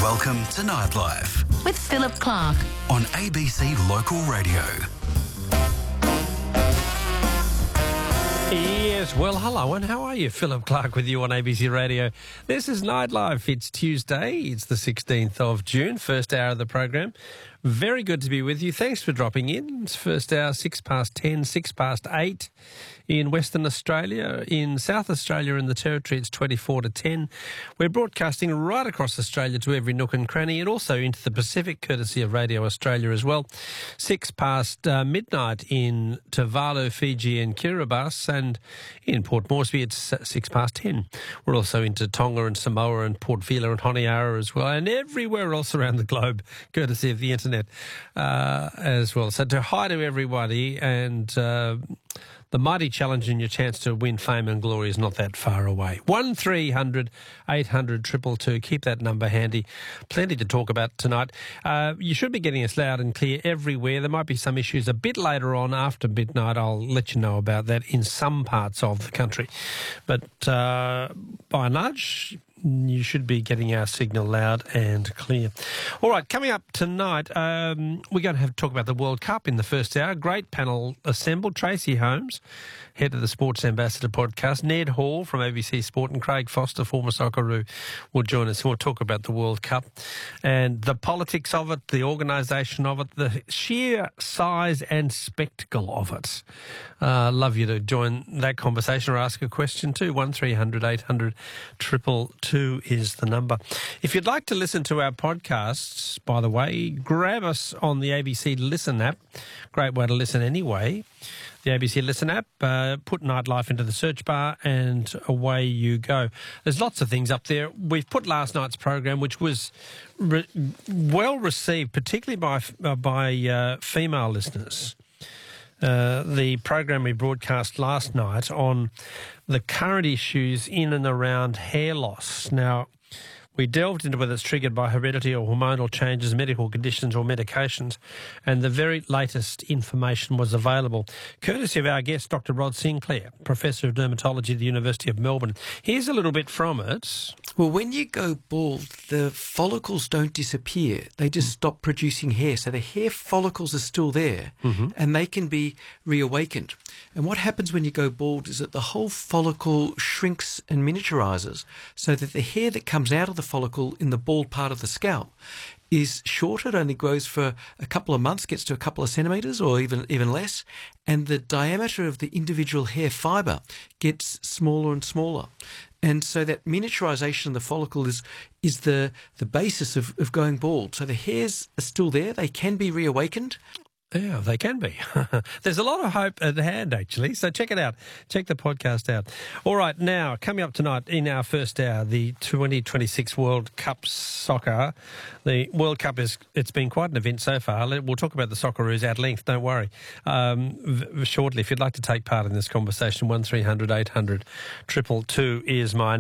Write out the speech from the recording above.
Welcome to Nightlife with Philip Clark on ABC Local Radio. Yes, well, hello, and how are you? Philip Clark with you on ABC Radio. This is Nightlife. It's Tuesday. It's the 16th of June, first hour of the program. Very good to be with you. Thanks for dropping in. It's first hour, 10:06, 8:06 in Western Australia. In South Australia and the Territory, it's 10:24. We're broadcasting right across Australia to every nook and cranny and also into the Pacific, courtesy of Radio Australia as well. 6:00 midnight in Tuvalu, Fiji and Kiribati, and in Port Moresby it's 10:06. We're also into Tonga and Samoa and Port Vila and Honiara as well, and everywhere else around the globe, courtesy of the internet as well. So to hi to everybody, and the mighty challenge and your chance to win fame and glory is not that far away. 1300 800 222. Keep that number handy. Plenty to talk about tonight. You should be getting us loud and clear everywhere. There might be some issues a bit later on after midnight. I'll let you know about that in some parts of the country. But by and large, you should be getting our signal loud and clear. All right, coming up tonight, we're going to have to talk about the World Cup in the first hour. Great panel assembled. Tracy Holmes, head of the Sports Ambassador podcast, Ned Hall from ABC Sport, and Craig Foster, former Socceroo, will join us. We'll talk about the World Cup and the politics of it, the organisation of it, the sheer size and spectacle of it. Love you to join that conversation or ask a question too. 1300 800 222 is the number. If you'd like to listen to our podcasts, by the way, grab us on the ABC Listen app. Great way to listen anyway. The ABC Listen app, put Nightlife into the search bar and away you go. There's lots of things up there. We've put last night's program, which was well received, particularly by female listeners. The program we broadcast last night on the current issues in and around hair loss. Now, we delved into whether it's triggered by heredity or hormonal changes, medical conditions or medications, and the very latest information was available, courtesy of our guest, Dr. Rod Sinclair, Professor of Dermatology at the University of Melbourne. Here's a little bit from it. Well, when you go bald, the follicles don't disappear. They just stop producing hair. So the hair follicles are still there, and they can be reawakened. And what happens when you go bald is that the whole follicle shrinks and miniaturizes so that the hair that comes out of the follicle in the bald part of the scalp is shorter. It only grows for a couple of months, gets to a couple of centimetres or even less, and the diameter of the individual hair fibre gets smaller and smaller. And so that miniaturization of the follicle is the basis of going bald. So the hairs are still there. They can be reawakened. Yeah, they can be. There's a lot of hope at hand, actually. So check it out. Check the podcast out. All right, now, coming up tonight in our first hour, the 2026 World Cup soccer. The World Cup it's been quite an event so far. We'll talk about the Socceroos at length, don't worry. Shortly, if you'd like to take part in this conversation, 1300 800 222 is my